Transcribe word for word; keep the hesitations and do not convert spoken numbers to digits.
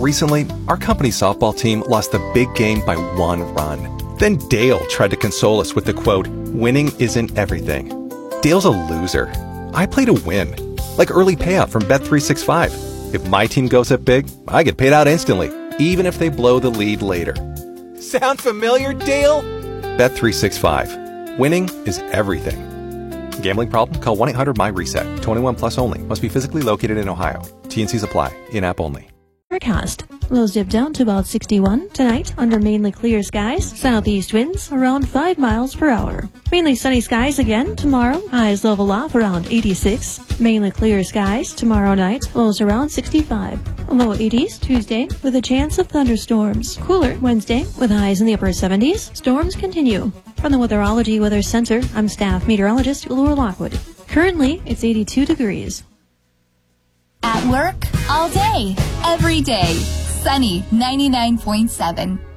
Recently, our company softball team lost the big game by one run. Then Dale tried to console us with the quote, "Winning isn't everything." Dale's a loser. I play to win. Like early payout from Bet three sixty-five. If my team goes up big, I get paid out instantly, even if they blow the lead later. Sound familiar, Dale? Bet three sixty-five. Winning is everything. Gambling problem? Call one eight hundred M Y RESET. twenty-one plus only. Must be physically located in Ohio. T and Cs apply. In-app only. Forecast. Lows dip down to about sixty-one. Tonight, under mainly clear skies. Southeast winds around five miles per hour. Mainly sunny skies again tomorrow. Highs level off around eighty-six. Mainly clear skies tomorrow night. Lows around sixty-five. Low eighties Tuesday with a chance of thunderstorms. Cooler Wednesday with highs in the upper seventies. Storms continue. From the Weatherology Weather Center, I'm staff meteorologist Laura Lockwood. Currently, it's eighty-two degrees. At work, all day, every day. Sunny ninety-nine point seven.